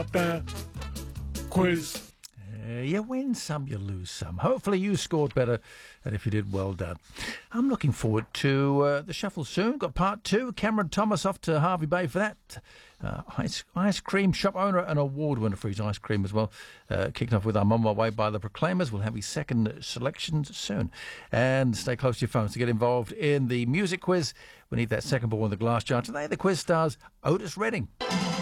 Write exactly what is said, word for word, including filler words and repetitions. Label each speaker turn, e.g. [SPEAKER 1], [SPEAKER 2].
[SPEAKER 1] uh, quiz.
[SPEAKER 2] Uh, you win some, you lose some. Hopefully you scored better, and if you did, well done. I'm looking forward to uh, the shuffle soon. Got part two. Cameron Thomas off to Harvey Bay for that. Uh, ice, ice cream shop owner and award winner for his ice cream as well. Uh, kicking off with I'm on my way by the Proclaimers. We'll have his second selections soon. And stay close to your phones to get involved in the music quiz. We need that second ball in the glass jar. Today the quiz stars Otis Redding.